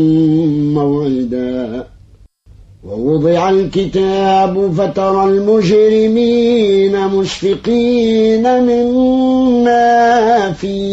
موعدا ووضع الكتاب فترى المجرمين مشفقين مما فيه